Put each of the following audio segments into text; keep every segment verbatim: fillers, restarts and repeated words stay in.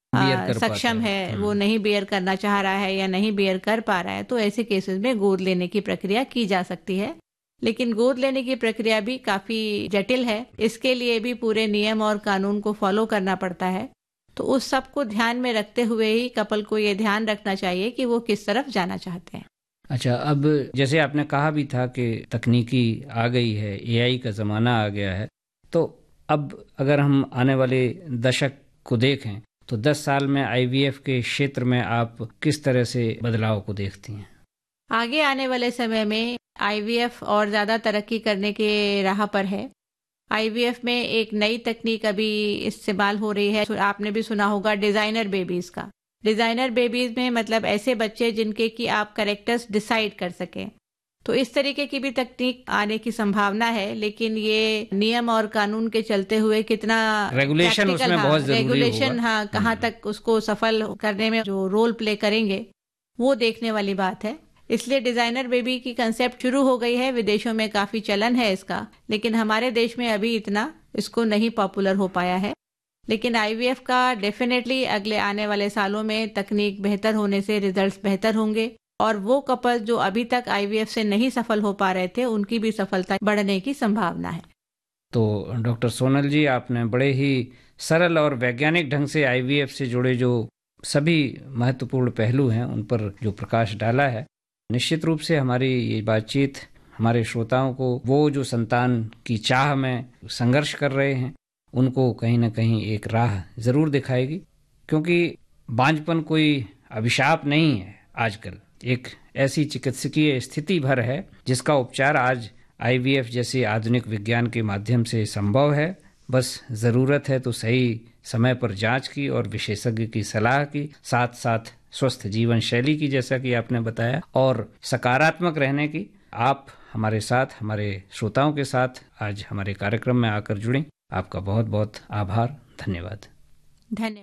आ, सक्षम है, है वो नहीं बेयर करना चाह रहा है या नहीं बेयर कर पा रहा है, तो ऐसे केसेस में गोद लेने की प्रक्रिया की जा सकती है। लेकिन गोद लेने की प्रक्रिया भी काफी जटिल है, इसके लिए भी पूरे नियम और कानून को फॉलो करना पड़ता है। तो उस सब को ध्यान में रखते हुए ही कपल को ये ध्यान रखना चाहिए कि वो किस तरफ जाना चाहते हैं। अच्छा, अब जैसे आपने कहा भी था कि तकनीकी आ गई है, एआई का ज़माना आ गया है, तो अब अगर हम आने वाले दशक को देखें तो दस साल में आईवीएफ के क्षेत्र में आप किस तरह से बदलाव को देखती हैं? आगे आने वाले समय में आईवीएफ और ज़्यादा तरक्की करने के राह पर है। आईवीएफ में एक नई तकनीक अभी इस्तेमाल हो रही है, आपने भी सुना होगा, डिजाइनर बेबीज का। डिजाइनर बेबीज में मतलब ऐसे बच्चे जिनके कि आप कैरेक्टर्स डिसाइड कर सकें। तो इस तरीके की भी तकनीक आने की संभावना है, लेकिन ये नियम और कानून के चलते हुए कितना रेगुलेशन उसमें हाँ, बहुत जरूरी रेगुलेशन हाँ कहाँ तक उसको सफल करने में जो रोल प्ले करेंगे वो देखने वाली बात है। इसलिए डिजाइनर बेबी की कंसेप्ट शुरू हो गई है, विदेशों में काफी चलन है इसका, लेकिन हमारे देश में अभी इतना इसको नहीं पॉपुलर हो पाया है। लेकिन आईवीएफ का डेफिनेटली अगले आने वाले सालों में तकनीक बेहतर होने से रिजल्ट्स बेहतर होंगे और वो कपल जो अभी तक आईवीएफ से नहीं सफल हो पा रहे थे उनकी भी सफलता बढ़ने की संभावना है। तो डॉक्टर सोनल जी, आपने बड़े ही सरल और वैज्ञानिक ढंग से आईवीएफ से जुड़े जो सभी महत्वपूर्ण पहलू हैं उन पर जो प्रकाश डाला है। निश्चित रूप से हमारी ये बातचीत हमारे श्रोताओं को वो जो संतान की चाह में संघर्ष कर रहे हैं उनको कहीं ना कहीं एक राह जरूर दिखाएगी, क्योंकि बांझपन कोई अभिशाप नहीं है। आजकल एक ऐसी चिकित्सकीय स्थिति भर है जिसका उपचार आज आईवीएफ जैसे आधुनिक विज्ञान के माध्यम से संभव है। बस जरूरत है तो सही समय पर जांच की और विशेषज्ञ की सलाह की, साथ साथ स्वस्थ जीवन शैली की, जैसा कि आपने बताया, और सकारात्मक रहने की। आप हमारे साथ, हमारे श्रोताओं के साथ आज हमारे कार्यक्रम में आकर जुड़े, आपका बहुत बहुत आभार, धन्यवाद। धन्यवाद।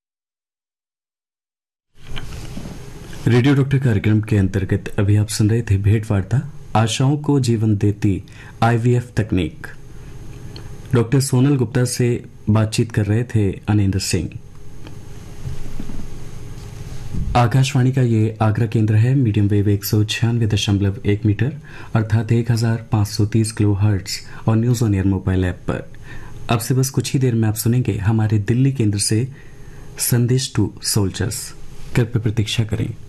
रेडियो डॉक्टर कार्यक्रम के अंतर्गत अभी आप सुन रहे थे भेंट वार्ता, आशाओं को जीवन देती आईवीएफ तकनीक। डॉक्टर सोनल गुप्ता से बातचीत कर रहे थे अनिंदर सिंह। आकाशवाणी का ये आगरा केंद्र है। मीडियम वेव एक सौ छियानवे दशमलव एक मीटर अर्थात एक हजार पांच सौ तीस किलो हर्ट्ज और news on air mobile app पर। अब से बस कुछ ही देर में आप सुनेंगे हमारे दिल्ली केंद्र से संदेश टू सोल्जर्स। कृपया प्रतीक्षा करें।